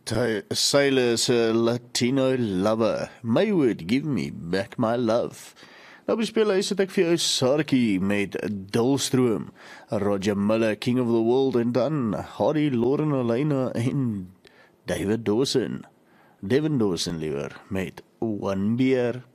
Sailor is a Latino lover. My would give me back my love. Nou bespeel hy sit ek vir jou Sarkie met Dulstroom, Roger Miller, King of the World, en dan Hardy, Lauren Alaina en Devin Dawson liewer met One Beer.